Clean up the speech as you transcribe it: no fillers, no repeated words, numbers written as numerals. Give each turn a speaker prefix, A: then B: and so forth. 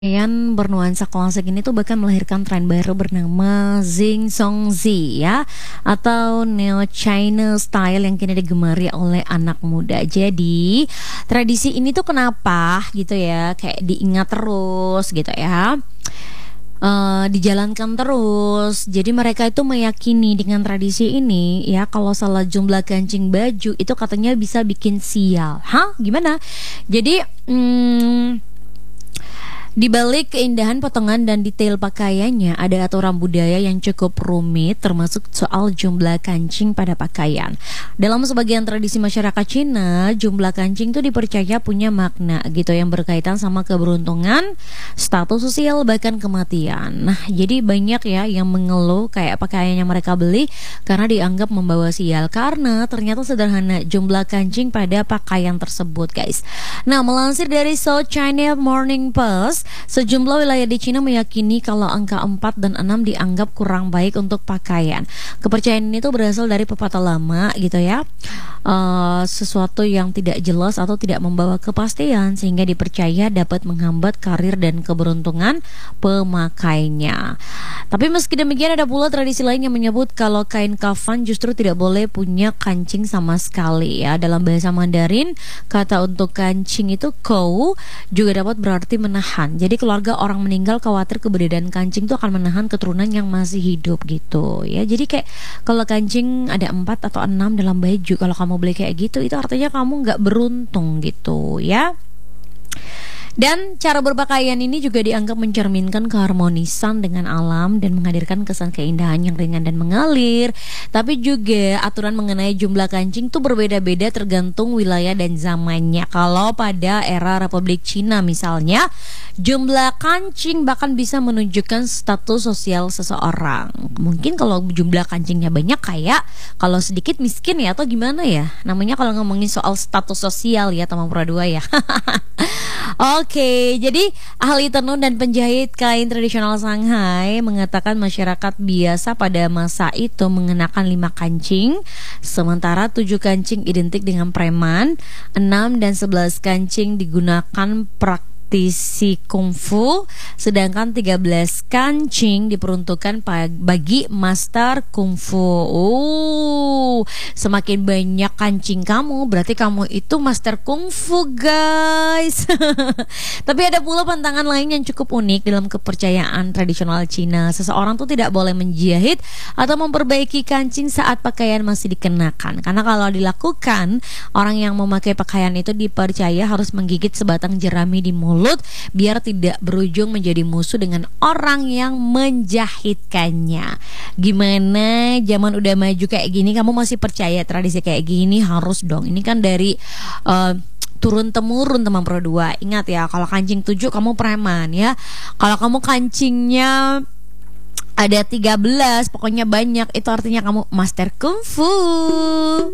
A: Pakaian bernuansa klasik ini tuh bahkan melahirkan tren baru bernama Zing Song Zi ya, atau Neo China Style yang kini digemari oleh anak muda. Jadi tradisi ini tuh kenapa gitu ya, kayak diingat terus gitu ya, dijalankan terus. Jadi mereka itu meyakini dengan tradisi ini ya, kalau salah jumlah kancing baju itu katanya bisa bikin sial. Hah? Gimana? Jadi di balik keindahan potongan dan detail pakaiannya, ada aturan budaya yang cukup rumit, termasuk soal jumlah kancing pada pakaian. Dalam sebagian tradisi masyarakat Cina, jumlah kancing itu dipercaya punya makna gitu, yang berkaitan sama keberuntungan, status sosial, bahkan kematian. Nah, jadi banyak ya yang mengeluh kayak pakaian yang mereka beli karena dianggap membawa sial, karena ternyata sederhana jumlah kancing pada pakaian tersebut, guys. Nah, melansir dari South China Morning Post, sejumlah wilayah di Cina meyakini kalau angka 4 dan 6 dianggap kurang baik untuk pakaian. Kepercayaan ini tuh berasal dari pepatah lama gitu ya, sesuatu yang tidak jelas atau tidak membawa kepastian, sehingga dipercaya dapat menghambat karir dan keberuntungan pemakainya. Tapi meski demikian, ada pula tradisi lain yang menyebut kalau kain kafan justru tidak boleh punya kancing sama sekali ya. Dalam bahasa Mandarin, kata untuk kancing itu kou juga dapat berarti menahan. Jadi keluarga orang meninggal khawatir keberadaan kancing itu akan menahan keturunan yang masih hidup gitu ya. Jadi kayak kalau kancing ada 4 atau 6 dalam baju, kalau kamu beli kayak gitu, itu artinya kamu nggak beruntung gitu ya. Dan cara berpakaian ini juga dianggap mencerminkan keharmonisan dengan alam dan menghadirkan kesan keindahan yang ringan dan mengalir. Tapi juga aturan mengenai jumlah kancing tuh berbeda-beda tergantung wilayah dan zamannya. Kalau pada era Republik Cina misalnya, jumlah kancing bahkan bisa menunjukkan status sosial seseorang. Mungkin kalau jumlah kancingnya banyak kayak, kalau sedikit miskin ya, atau gimana ya namanya kalau ngomongin soal status sosial ya, teman Pura 2 ya. Oke, jadi ahli tenun dan penjahit kain tradisional Shanghai mengatakan masyarakat biasa pada masa itu mengenakan 5 kancing, sementara 7 kancing identik dengan preman, 6 dan 11 kancing digunakan praktisi kungfu, sedangkan 13 kancing diperuntukkan bagi master kungfu. Semakin banyak kancing kamu, berarti kamu itu master kungfu, guys. Tapi ada pula pantangan lain yang cukup unik dalam kepercayaan tradisional Cina. Seseorang tuh tidak boleh menjahit atau memperbaiki kancing saat pakaian masih dikenakan, karena kalau dilakukan, orang yang memakai pakaian itu dipercaya harus menggigit sebatang jerami di mulut biar tidak berujung menjadi musuh dengan orang yang menjahitkannya. Gimana, zaman udah maju kayak gini, kamu masih percaya tradisi kayak gini? Harus dong, ini kan dari turun temurun, teman Pro 2. Ingat ya, kalau kancing 7 kamu preman ya. Kalau kamu kancingnya ada 13, pokoknya banyak, itu artinya kamu master kungfu.